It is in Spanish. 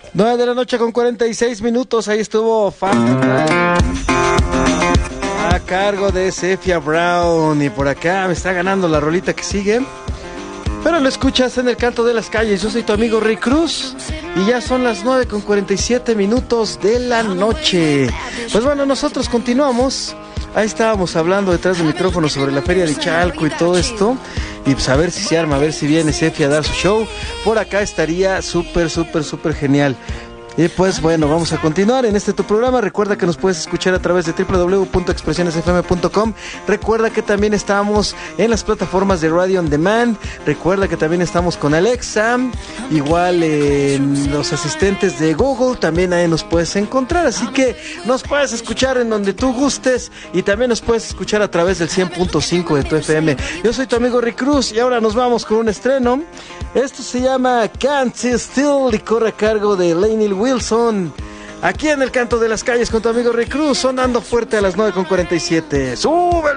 9 de la noche con 46 minutos, ahí estuvo Fanta a cargo de Cephia Brown. Y por acá me está ganando la rolita que sigue, pero lo escuchas en el canto de las calles. Yo soy tu amigo Rey Cruz y ya son las 9 con 47 minutos de la noche. Pues bueno, nosotros continuamos. Ahí estábamos hablando detrás del micrófono sobre la feria de Chalco y todo esto. Y pues a ver si se arma, a ver si viene Cephia a dar su show. Por acá estaría súper genial. Y pues bueno, vamos a continuar en este tu programa. Recuerda que nos puedes escuchar a través de www.expresionesfm.com. Recuerda que también estamos en las plataformas de Radio On Demand. Recuerda que también estamos con Alexa. Igual en los asistentes de Google también ahí nos puedes encontrar. Así que nos puedes escuchar en donde tú gustes. Y también nos puedes escuchar a través del 100.5 de tu FM. Yo soy tu amigo Rick Cruz y ahora nos vamos con un estreno. Esto se llama Can't Sit Still y corre a cargo de Lainey Wilson. Aquí en el canto de las calles con tu amigo Rick Cruz, sonando fuerte a las 9:47. ¡Súbelo!